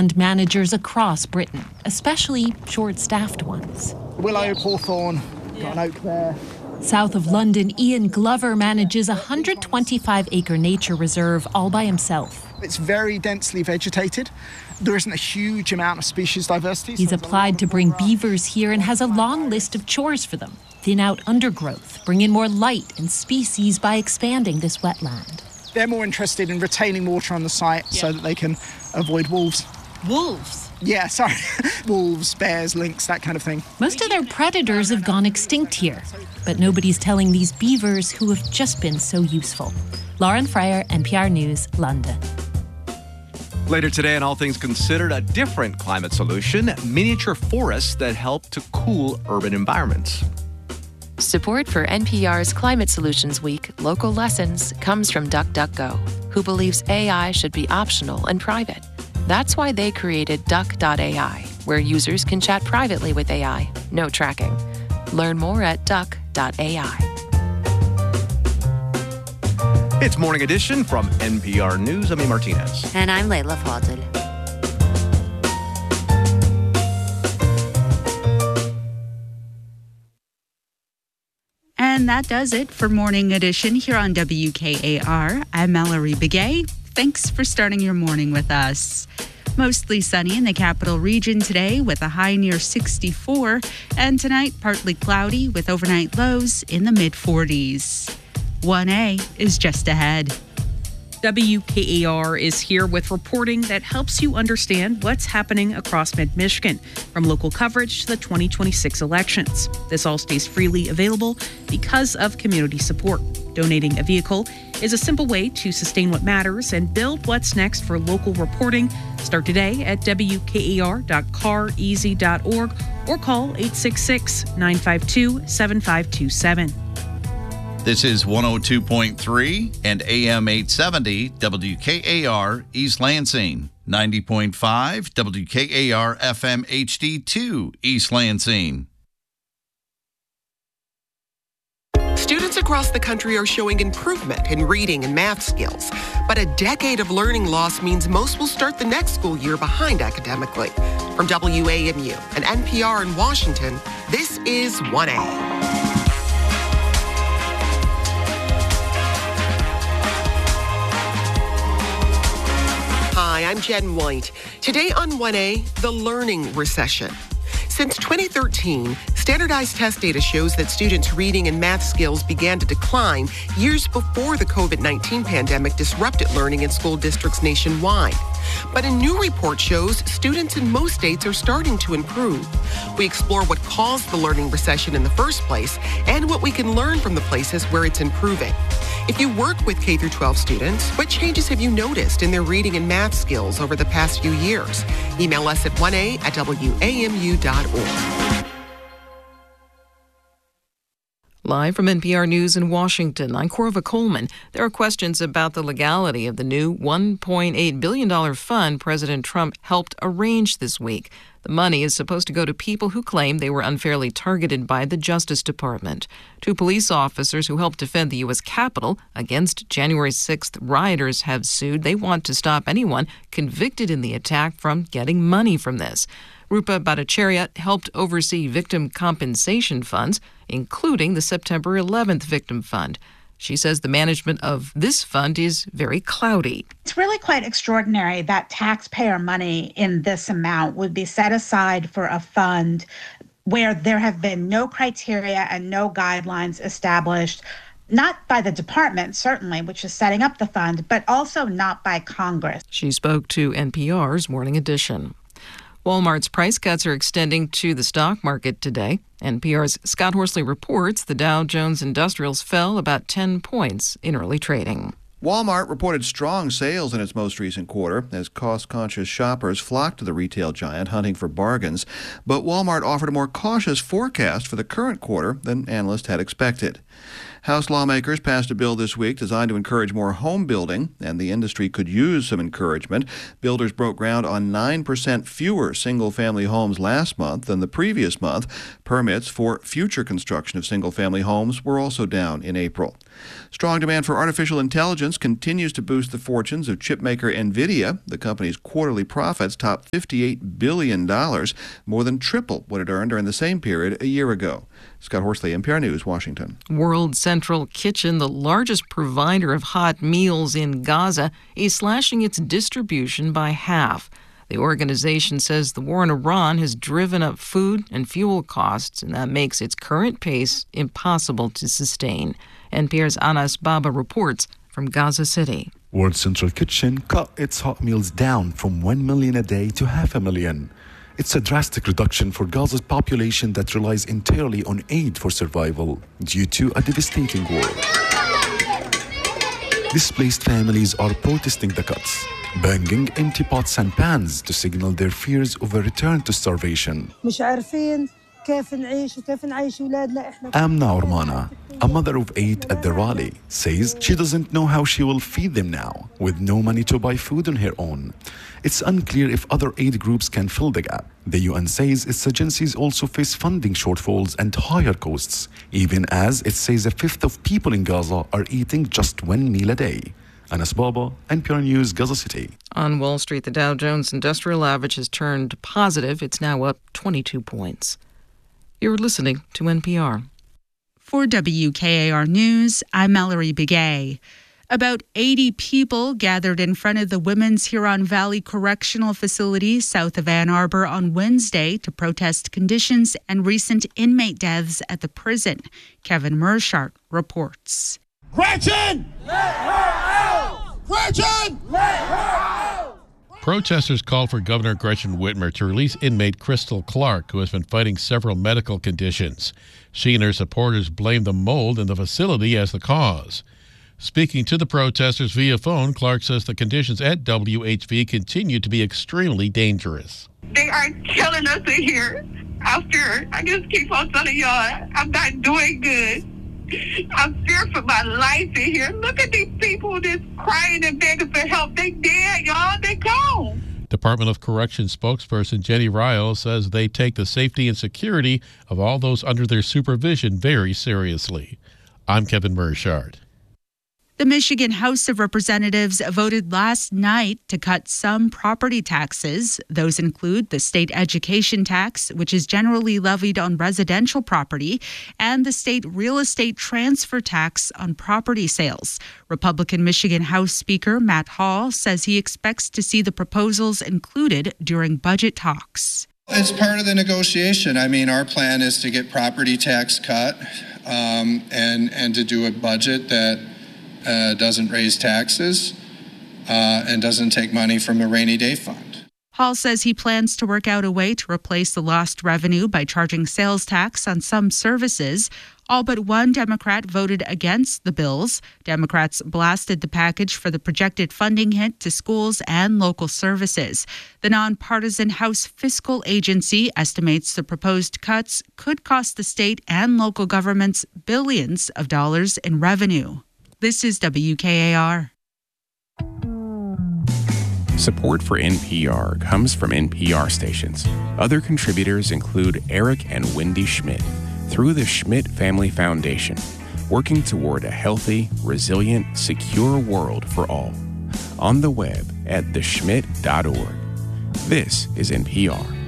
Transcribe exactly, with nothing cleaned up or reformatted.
wetland managers across Britain, especially short-staffed ones. Willow, hawthorn, got an oak there. South of London, Ian Glover manages a one hundred twenty-five acre nature reserve all by himself. It's very densely vegetated. There isn't a huge amount of species diversity. He's applied to bring beavers here and has a long list of chores for them. Thin out undergrowth, bring in more light and species by expanding this wetland. They're more interested in retaining water on the site yeah. so that they can avoid wolves. Wolves? Yeah, sorry. Wolves, bears, lynx, that kind of thing. Most of their predators have gone extinct here, but nobody's telling these beavers who have just been so useful. Lauren Fryer, N P R News, London. Later today on All Things Considered, a different climate solution, miniature forests that help to cool urban environments. Support for N P R's Climate Solutions Week Local Lessons comes from DuckDuckGo, who believes A I should be optional and private. That's why they created Duck dot A I, where users can chat privately with A I, no tracking. Learn more at Duck dot A I. It's Morning Edition from N P R News. I'm Amy Martinez. And I'm Layla Fadel. And that does it for Morning Edition here on W K A R. I'm Mallory Begay. Thanks for starting your morning with us. Mostly sunny in the capital region today with a high near sixty-four. And tonight, partly cloudy with overnight lows in the mid forties. one A is just ahead. W K A R is here with reporting that helps you understand what's happening across mid-Michigan, from local coverage to the twenty twenty-six elections. This all stays freely available because of community support. Donating a vehicle is a simple way to sustain what matters and build what's next for local reporting. Start today at W K A R dot car easy dot org or call eight six six, nine five two, seven five two seven. This is one oh two point three and A M eight seventy W K A R East Lansing, ninety point five W K A R F M H D two East Lansing. Students across the country are showing improvement in reading and math skills, but a decade of learning loss means most will start the next school year behind academically. From W A M U and N P R in Washington, this is one A. Hi, I'm Jen White. Today on one A, the learning recession. Since twenty thirteen, standardized test data shows that students' reading and math skills began to decline years before the covid nineteen pandemic disrupted learning in school districts nationwide. But a new report shows students in most states are starting to improve. We explore what caused the learning recession in the first place and what we can learn from the places where it's improving. If you work with K through twelve students, what changes have you noticed in their reading and math skills over the past few years? Email us at one A at W A M U dot org. Live from N P R News in Washington, I'm Corva Coleman. There are questions about the legality of the new one point eight billion dollars fund President Trump helped arrange this week. The money is supposed to go to people who claim they were unfairly targeted by the Justice Department. Two police officers who helped defend the U S Capitol against January sixth rioters have sued. They want to stop anyone convicted in the attack from getting money from this. Rupa Bhattacharya helped oversee victim compensation funds, including the September eleventh Victim Fund. She says the management of this fund is very cloudy. It's really quite extraordinary that taxpayer money in this amount would be set aside for a fund where there have been no criteria and no guidelines established, not by the department, certainly, which is setting up the fund, but also not by Congress. She spoke to N P R's Morning Edition. Walmart's price cuts are extending to the stock market today. N P R's Scott Horsley reports the Dow Jones Industrials fell about ten points in early trading. Walmart reported strong sales in its most recent quarter as cost-conscious shoppers flocked to the retail giant hunting for bargains. But Walmart offered a more cautious forecast for the current quarter than analysts had expected. House lawmakers passed a bill this week designed to encourage more home building, and the industry could use some encouragement. Builders broke ground on nine percent fewer single-family homes last month than the previous month. Permits for future construction of single-family homes were also down in April. Strong demand for artificial intelligence continues to boost the fortunes of chipmaker NVIDIA. The company's quarterly profits topped fifty-eight billion dollars, more than triple what it earned during the same period a year ago. Scott Horsley, N P R News, Washington. World Central Kitchen, the largest provider of hot meals in Gaza, is slashing its distribution by half. The organization says the war in Iran has driven up food and fuel costs, and that makes its current pace impossible to sustain. N P R's Anas Baba reports from Gaza City. World Central Kitchen cut its hot meals down from one million a day to half a million. It's a drastic reduction for Gaza's population that relies entirely on aid for survival due to a devastating war. Displaced families are protesting the cuts, banging empty pots and pans to signal their fears of a return to starvation. Amna Ormana, a mother of eight at the rally, says she doesn't know how she will feed them now, with no money to buy food on her own. It's unclear if other aid groups can fill the gap. The U N says its agencies also face funding shortfalls and higher costs, even as it says a fifth of people in Gaza are eating just one meal a day. Anas Baba, N P R News, Gaza City. On Wall Street, the Dow Jones Industrial Average has turned positive. It's now up twenty-two points. You're listening to N P R. For W K A R News, I'm Mallory Begay. About eighty people gathered in front of the Women's Huron Valley Correctional Facility south of Ann Arbor on Wednesday to protest conditions and recent inmate deaths at the prison. Kevin Mershart reports. Gretchen! Let her out! Gretchen! Let her out! Protesters called for Governor Gretchen Whitmer to release inmate Crystal Clark, who has been fighting several medical conditions. She and her supporters blame the mold in the facility as the cause. Speaking to the protesters via phone, Clark says the conditions at W H V continue to be extremely dangerous. They are killing us in here. I'm scared. I just keep on telling y'all, I'm not doing good. I'm scared for my life in here. Look at these people just crying and begging for help. They dead, y'all. They gone. Department of Corrections spokesperson Jenny Ryle says they take the safety and security of all those under their supervision very seriously. I'm Kevin Mershart. The Michigan House of Representatives voted last night to cut some property taxes. Those include the state education tax, which is generally levied on residential property, and the state real estate transfer tax on property sales. Republican Michigan House Speaker Matt Hall says he expects to see the proposals included during budget talks. It's part of the negotiation. I mean, our plan is to get property tax cut um, and, and to do a budget that Uh, doesn't raise taxes uh, and doesn't take money from the rainy day fund. Hall says he plans to work out a way to replace the lost revenue by charging sales tax on some services. All but one Democrat voted against the bills. Democrats blasted the package for the projected funding hit to schools and local services. The nonpartisan House Fiscal Agency estimates the proposed cuts could cost the state and local governments billions of dollars in revenue. This is W K A R. Support for N P R comes from N P R stations. Other contributors include Eric and Wendy Schmidt through the Schmidt Family Foundation, working toward a healthy, resilient, secure world for all. On the web at the schmidt dot org. This is N P R.